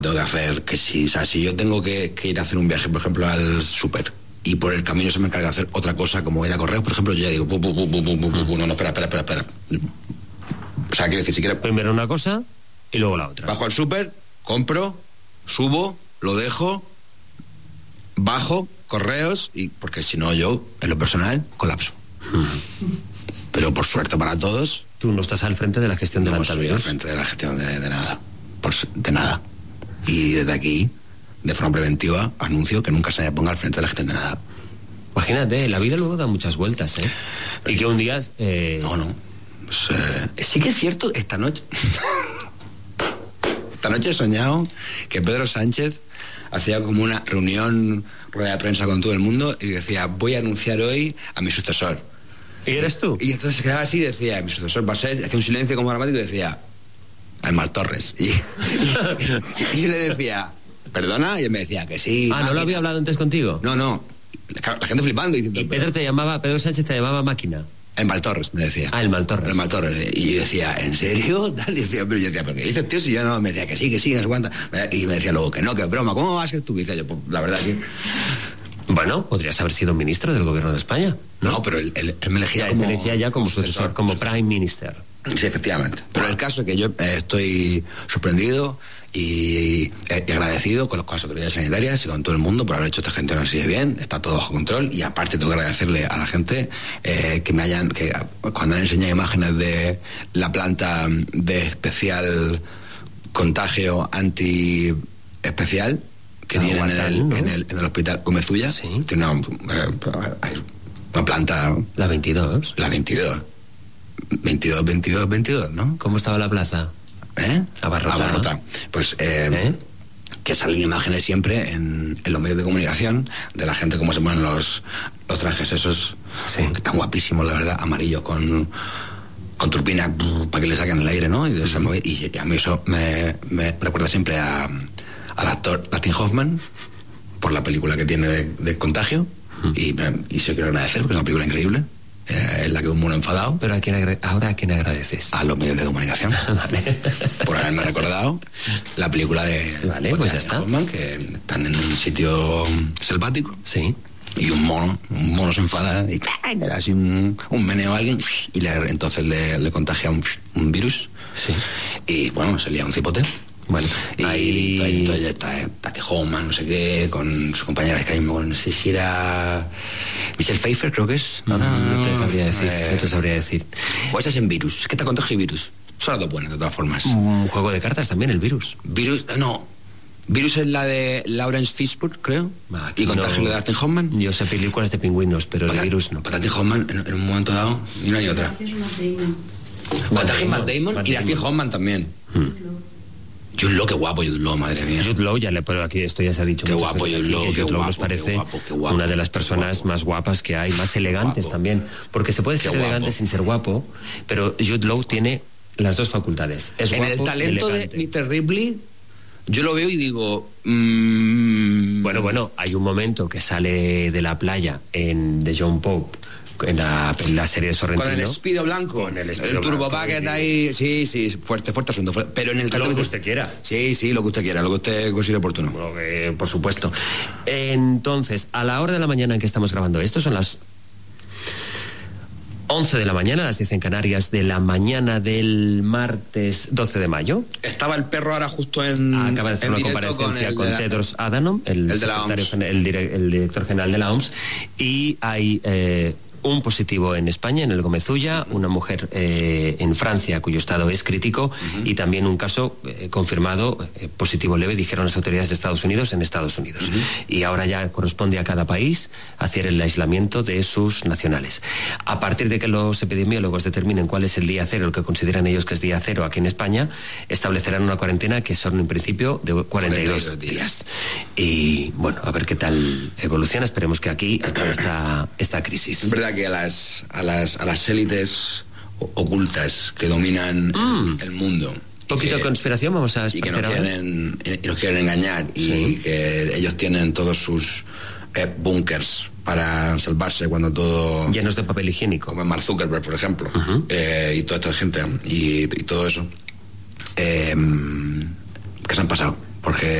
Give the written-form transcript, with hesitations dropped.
tengo que hacer que sí. O sea, si yo tengo que ir a hacer un viaje, por ejemplo, al súper, y por el camino se me encarga de hacer otra cosa, como ir a correr, por ejemplo, yo ya digo, no, espera. O sea, quiero decir, si quieres... Primero una cosa y luego la otra. Bajo al súper, compro, subo, lo dejo, bajo, correos, y porque si no yo, en lo personal, colapso. Pero por suerte para todos... Tú no estás al frente de la gestión de Lantavíos. No estoy al frente de la gestión de nada. De nada. Y desde aquí, de forma preventiva, anuncio que nunca se me ponga al frente de la gestión de nada. Imagínate, la vida luego da muchas vueltas, ¿eh? Y que un día... No. Pues, sí que es cierto, esta noche he soñado que Pedro Sánchez hacía como una rueda de prensa con todo el mundo y decía, voy a anunciar hoy a mi sucesor. ¿Y eres tú? Y entonces se quedaba así y decía, mi sucesor va a ser, hacía un silencio como dramático y decía, Aymar Torres. Y yo le decía, ¿perdona? Y él me decía que sí. ¿No lo había hablado antes contigo? No. La gente flipando. Y Pedro Sánchez te llamaba máquina. El Maltorres, me decía. El Maltorres. Y yo decía, ¿en serio? Tal, y decía, pero yo decía, ¿pero qué dices, tío? Si yo no, me decía que sí, no sé cuánta. Y me decía luego que no, que es broma, ¿cómo va a ser tú? Y decía yo, pues la verdad que... Bueno, podrías haber sido ministro del gobierno de España, ¿no? No, pero él me elegía como... Te elegía ya como sucesor, como Prime Minister. Sí, efectivamente. Pero el caso es que yo estoy sorprendido y agradecido con las autoridades sanitarias y con todo el mundo por haber hecho esta gestión así de bien. Está todo bajo control y aparte tengo que agradecerle a la gente que cuando han enseñado imágenes de la planta de especial contagio anti especial que tienen en el hospital Comezulla. Sí. Tiene una planta... La 22. La 22. 22, ¿no? ¿Cómo estaba la plaza? Abarrotada. Pues que salen imágenes siempre en los medios de comunicación de la gente cómo se ponen los trajes esos, sí, que están guapísimos, la verdad, amarillos con turbinas para que le saquen el aire, ¿no? Y a mí eso me recuerda siempre al actor Dustin Hoffman por la película que tiene de Contagio, y se quiero agradecer porque es una película increíble. Es la que un mono enfadado. Pero ¿ahora a quién agradeces? A los medios de comunicación. Vale. Por haberme recordado la película de... Vale, pues ya está. Hoffman, que están en un sitio selvático. Sí. Y un mono se enfada y le da así un meneo a alguien y entonces le contagia un virus. Sí. Y bueno, se lía un cipote. Bueno, y entonces ya está Dustin Hoffman, no sé qué, con su compañera de no sé si era Michelle Pfeiffer, creo que es. No te sabría decir. Pues es en Virus, ¿qué te contagio y Virus? Son las dos buenas, de todas formas. Un juego de cartas también, el Virus. Virus es la de Lawrence Fishburne, creo. Y Contagio de Dustin Hoffman. Yo sé películas de pingüinos, pero el Virus no. Para Dustin Hoffman, en un momento dado, ni una ni otra. Contagio Matt Damon y Dustin Hoffman también. Jude Law, qué guapo Jude Law, madre mía. Jude Law, pero aquí esto ya se ha dicho. Qué guapo Jude Law, Jude Law nos parece una de las personas más guapas que hay, más elegantes también. Porque se puede ser elegante sin ser guapo, pero Jude Law tiene las dos facultades. Es guapo, en el talento de Mr. Ripley, yo lo veo y digo... Bueno, hay un momento que sale de la playa en The John Pope, en la serie de Sorrentino. Con el Speedo blanco, el turbo bucket ahí, sí, fuerte asunto. Pero en el lo que usted quiera. Sí, lo que usted quiera, lo que usted considere oportuno. Por supuesto. Entonces, a la hora de la mañana en que estamos grabando esto, son las 11 de la mañana, las 10 en Canarias, de la mañana del martes 12 de mayo. Estaba el perro ahora justo acaba de hacer una comparecencia con Tedros Adhanom, el director general de la OMS, y hay... un positivo en España, en el Gomezulla, una mujer en Francia cuyo estado es crítico, y también un caso confirmado positivo leve, dijeron las autoridades de Estados Unidos en Estados Unidos. Y ahora ya corresponde a cada país hacer el aislamiento de sus nacionales. A partir de que los epidemiólogos determinen cuál es el día cero, el que consideran ellos que es día cero aquí en España, establecerán una cuarentena que son en principio de 42 días. Y bueno, a ver qué tal evoluciona. Esperemos que aquí acabe esta crisis. Es verdad que a las élites ocultas que dominan el mundo, poquito de conspiración vamos a y que nos quieren engañar, y que ellos tienen todos sus búnkers para salvarse cuando todo... llenos de papel higiénico, como Mark Zuckerberg, por ejemplo, y toda esta gente y todo eso, que se han pasado. porque